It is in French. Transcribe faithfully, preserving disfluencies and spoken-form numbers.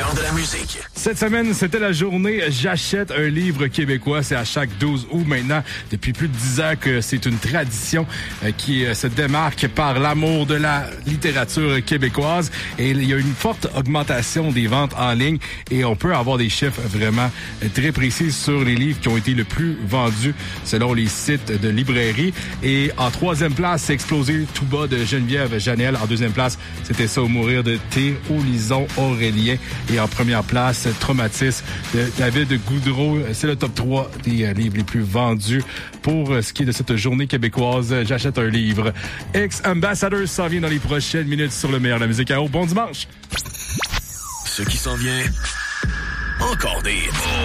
meilleur de la musique. Cette semaine, c'était la journée J'achète un livre québécois. C'est à chaque douze août maintenant. Depuis plus de dix ans que c'est une tradition euh, qui euh, se démarque par l'amour de la littérature québécoise. Et il y a une forte augmentation des ventes en ligne et on peut avoir des chiffres vraiment très précis sur les livres qui ont été le plus vendus selon les sites de librairie. Et en troisième place, c'est Explosé tout bas de Geneviève Janel. En deuxième place, c'était Ça ou mourir de T. Olison Aurélien. Et en première place, Traumatisme de David Goudreau. C'est le top trois des euh, livres les plus vendus pour euh, ce qui est de cette journée québécoise. J'achète un livre. Ex-Ambassadors s'en vient dans les prochaines minutes sur le meilleur de la musique à eau. Bon dimanche! Ce qui s'en vient, encore des...